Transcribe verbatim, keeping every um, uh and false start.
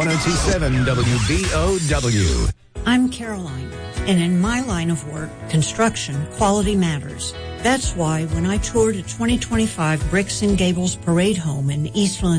one oh two point seven W B O W. I'm Caroline, and in my line of work, construction, quality matters. That's why when I toured a twenty twenty-five Bricks and Gables Parade Home in Eastland,